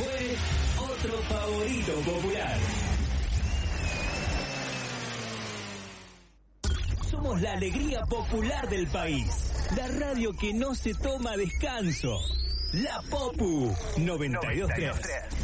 fue otro favorito popular. Somos la alegría popular del país. La radio que no se toma descanso. La Popu 92.3.